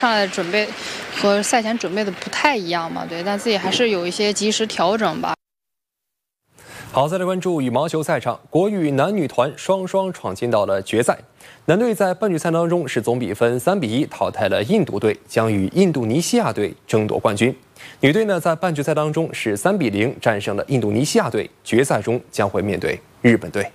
上来准备和赛前准备的不太一样嘛，对，但自己还是有一些及时调整吧。 好，再来关注羽毛球赛场，国羽男女团双双闯进到了决赛。男队在半决赛当中是总比分3-1淘汰了印度队，将与印度尼西亚队争夺冠军。女队呢在半决赛当中是3-0战胜了印度尼西亚队，决赛中将会面对日本队。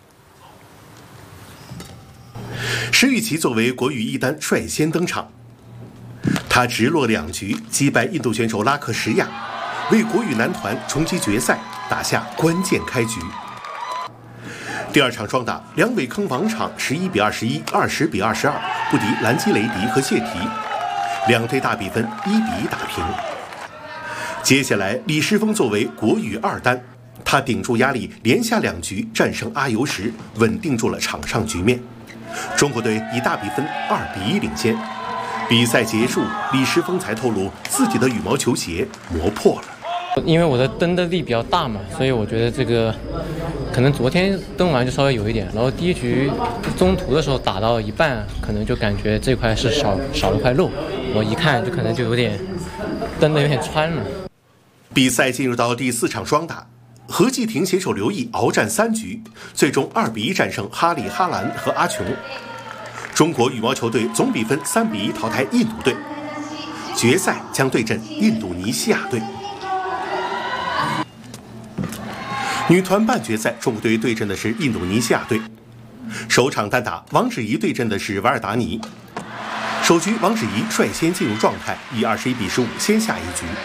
石宇奇作为国羽一单率先登场，他直落2局击败印度选手拉克什亚，为国羽男团冲击决赛打下关键开局。第二场双打，梁伟铿王昶11-21、20-22不敌兰基雷迪和谢提，两队大比分1-1打平。接下来，李诗峰作为国羽二单，他顶住压力，连下2局战胜阿尤什，稳定住了场上局面。中国队以大比分2-1领先。比赛结束，李诗峰才透露自己的羽毛球鞋磨破了。 因为我的蹬的力比较大嘛，所以我觉得这个可能昨天蹬完就稍微有一点，然后第一局中途的时候打到一半，可能就感觉这块是少了块肉，我一看就可能就有点蹬的有点穿了。 比赛进入到第4场双打，何继廷携手刘毅鏖战3局，最终2-1战胜哈里哈兰和阿琼。中国羽毛球队总比分3-1淘汰印度队，决赛将对阵印度尼西亚队。女团半决赛，中国队对阵的是印度尼西亚队。首场单打，王芷怡对阵的是瓦尔达尼。首局，王芷怡率先进入状态，以21-15先下1局。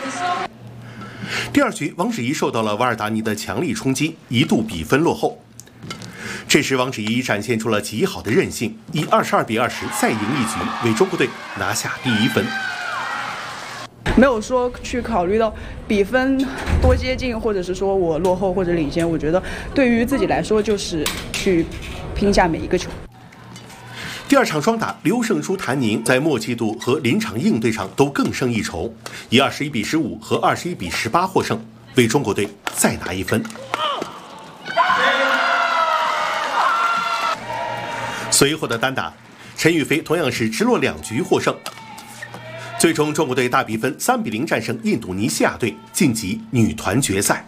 第二局，王芷怡受到了瓦尔达尼的强力冲击，一度比分落后。这时，王芷怡展现出了极好的韧性，以22-20再赢1局，为中国队拿下第1分。 没有说去考虑到比分多接近，或者是说我落后或者领先。我觉得对于自己来说，就是去拼下每一个球。 第二场双打，刘胜书、谭宁在默契度和临场应对上都更胜一筹，以21-15和21-18获胜，为中国队再拿1分。随后的单打，陈雨菲同样是直落2局获胜。最终，中国队大比分3-0战胜印度尼西亚队，晋级女团决赛。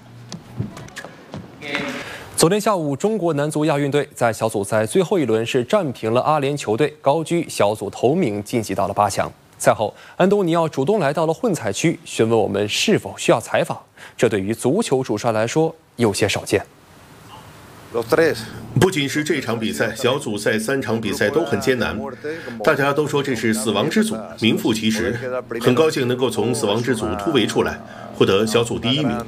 昨天下午，中国男足亚运队在小组赛最后一轮是战平了阿联酋队，高居小组头名，晋级到了8强。赛后，安东尼奥主动来到了混采区，询问我们是否需要采访。这对于足球主帅来说有些少见。 不仅是这场比赛，小组赛3场比赛都很艰难，大家都说这是死亡之组，名副其实。很高兴能够从死亡之组突围出来，获得小组第1名。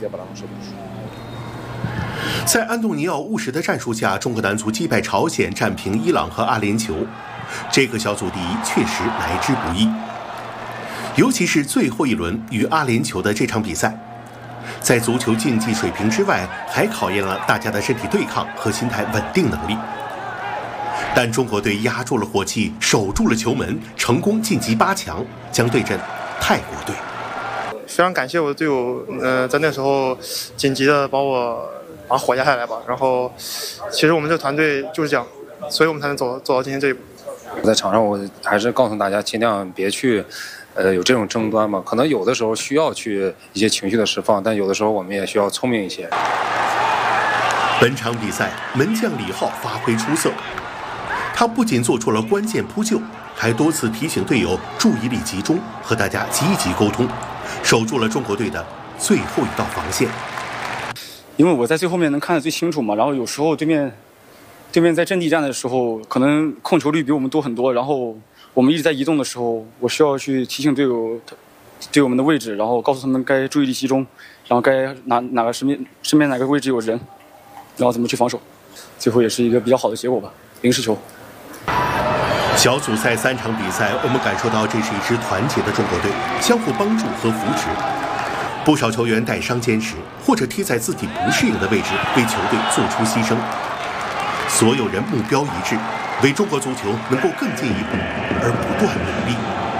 在安东尼奥务实的战术下，中国男足击败朝鲜，战平伊朗和阿联酋。这个小组第1确实来之不易，尤其是最后一轮与阿联酋的这场比赛。在足球竞技水平之外，还考验了大家的身体对抗和心态稳定能力。但中国队压住了火气，守住了球门，成功晋级8强，将对阵泰国队。 非常感谢我的队友，在那时候紧急的把我活下来吧。然后，其实我们这个团队就是这样，所以我们才能走到今天这一步。 在场上，我还是告诉大家，尽量别去。有这种争端嘛？可能有的时候需要去一些情绪的释放，但有的时候我们也需要聪明一些。 本场比赛，门将李浩发挥出色，他不仅做出了关键扑救，还多次提醒队友注意力集中，和大家积极沟通，守住了中国队的最后一道防线。 因为我在最后面能看得最清楚嘛，然后有时候对面在阵地战的时候，可能控球率比我们多很多，然后我们一直在移动的时候，我需要去提醒队友们的位置，然后告诉他们该注意力集中，然后该哪个身边哪个位置有人，然后怎么去防守，最后也是一个比较好的结果吧，0-10球。 小组赛3场比赛，我们感受到这是一支团结的中国队，相互帮助和扶持。不少球员带伤坚持，或者踢在自己不适应的位置，为球队做出牺牲。所有人目标一致，为中国足球能够更进一步而不断努力。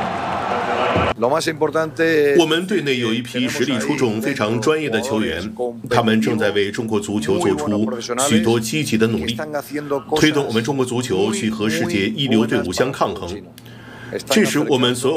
我们队内有一批实力出众、非常专业的球员，他们正在为中国足球做出许多积极的努力，推动我们中国足球去和世界一流队伍相抗衡。这是我们所有